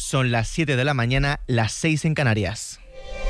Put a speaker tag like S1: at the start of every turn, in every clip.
S1: Son las 7 de la mañana, las 6 en Canarias.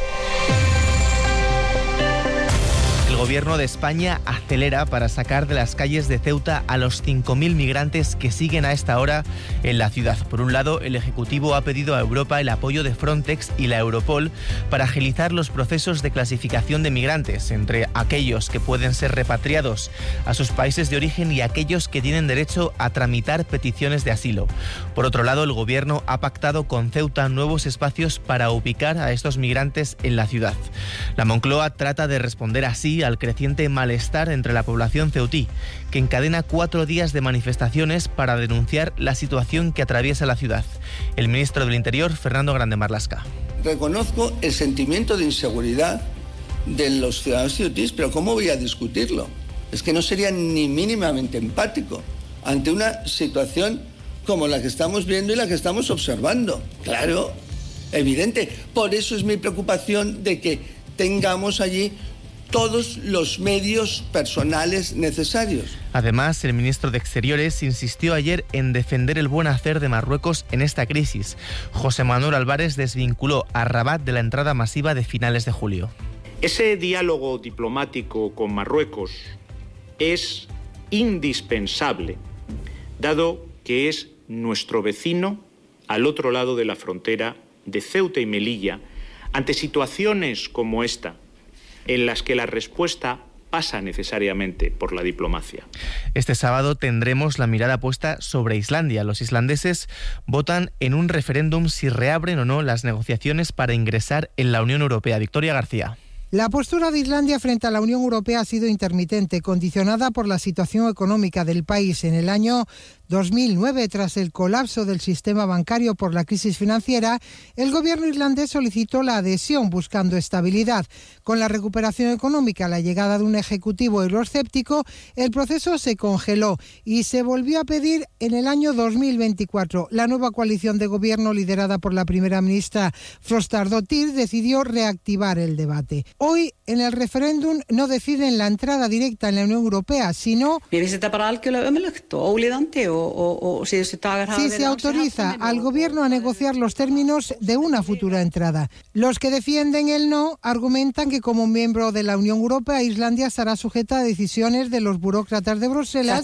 S1: El Gobierno de España acelera para sacar de las calles de Ceuta a los 5.000 migrantes que siguen a esta hora en la ciudad. Por un lado, el Ejecutivo ha pedido a Europa el apoyo de Frontex y la Europol para agilizar los procesos de clasificación de migrantes entre aquellos que pueden ser repatriados a sus países de origen y aquellos que tienen derecho a tramitar peticiones de asilo. Por otro lado, el Gobierno ha pactado con Ceuta nuevos espacios para ubicar a estos migrantes en la ciudad. La Moncloa trata de responder así al creciente malestar entre la población ceutí, que encadena 4 días de manifestaciones para denunciar la situación que atraviesa la ciudad. El ministro del Interior, Fernando Grande Marlaska.
S2: Reconozco el sentimiento de inseguridad de los ciudadanos ceutíes, pero ¿cómo voy a discutirlo? Es que no sería ni mínimamente empático ante una situación como la que estamos viendo y la que estamos observando. Claro, evidente. Por eso es mi preocupación de que tengamos allí todos los medios personales necesarios.
S1: Además, el ministro de Exteriores insistió ayer en defender el buen hacer de Marruecos en esta crisis. José Manuel Álvarez desvinculó a Rabat de la entrada masiva de finales de julio.
S3: Ese diálogo diplomático con Marruecos es indispensable, dado que es nuestro vecino al otro lado de la frontera de Ceuta y Melilla, ante situaciones como esta, en las que la respuesta pasa necesariamente por la diplomacia.
S1: Este sábado tendremos la mirada puesta sobre Islandia. Los islandeses votan en un referéndum si reabren o no las negociaciones para ingresar en la Unión Europea. Victoria García.
S4: La postura de Islandia frente a la Unión Europea ha sido intermitente, condicionada por la situación económica del país. En el año 2009, tras el colapso del sistema bancario por la crisis financiera, el gobierno irlandés solicitó la adhesión buscando estabilidad. Con la recuperación económica, la llegada de un ejecutivo euroscéptico, el proceso se congeló y se volvió a pedir en el año 2024. La nueva coalición de gobierno, liderada por la primera ministra Frostadóttir, decidió reactivar el debate. Hoy, en el referéndum, no deciden la entrada directa en la Unión Europea, sino si se autoriza al gobierno a negociar los términos de una futura entrada. Los que defienden el no argumentan que como miembro de la Unión Europea, Islandia estará sujeta a decisiones de los burócratas de Bruselas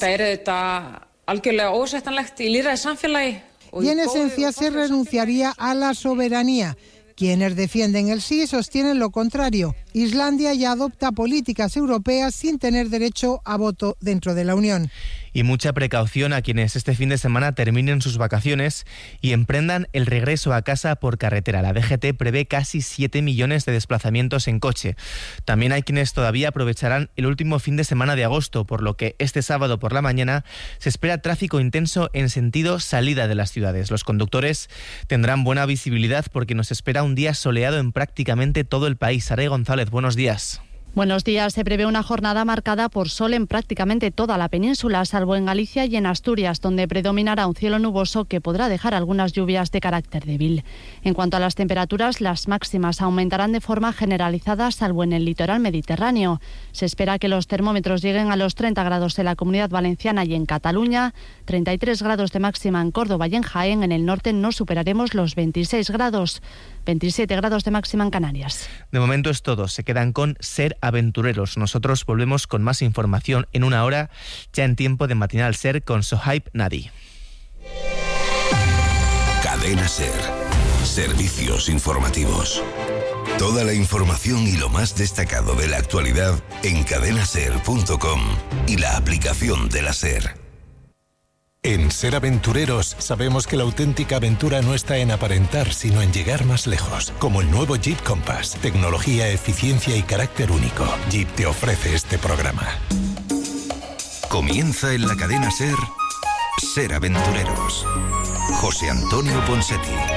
S4: y en esencia se renunciaría a la soberanía. Quienes defienden el sí sostienen lo contrario. Islandia ya adopta políticas europeas sin tener derecho a voto dentro de la Unión.
S1: Y mucha precaución a quienes este fin de semana terminen sus vacaciones y emprendan el regreso a casa por carretera. La DGT prevé casi 7 millones de desplazamientos en coche. También hay quienes todavía aprovecharán el último fin de semana de agosto, por lo que este sábado por la mañana se espera tráfico intenso en sentido salida de las ciudades. Los conductores tendrán buena visibilidad porque nos espera un día soleado en prácticamente todo el país. Saray González, buenos días.
S5: Buenos días. Se prevé una jornada marcada por sol en prácticamente toda la península, salvo en Galicia y en Asturias, donde predominará un cielo nuboso que podrá dejar algunas lluvias de carácter débil. En cuanto a las temperaturas, las máximas aumentarán de forma generalizada, salvo en el litoral mediterráneo. Se espera que los termómetros lleguen a los 30 grados en la Comunidad Valenciana y en Cataluña, 33 grados de máxima en Córdoba y en Jaén. En el norte no superaremos los 26 grados, 27 grados de máxima en Canarias.
S1: De momento es todo. Se quedan con Ser Aventureros. Nosotros volvemos con más información en una hora, ya en tiempo de Matinal Ser con Sohaib Nadi.
S6: Cadena Ser. Servicios informativos. Toda la información y lo más destacado de la actualidad en cadenaser.com y la aplicación de la Ser. En Ser Aventureros sabemos que la auténtica aventura no está en aparentar, sino en llegar más lejos. Como el nuevo Jeep Compass. Tecnología, eficiencia y carácter único. Jeep te ofrece este programa. Comienza en la cadena Ser, Ser Aventureros. José Antonio Ponseti.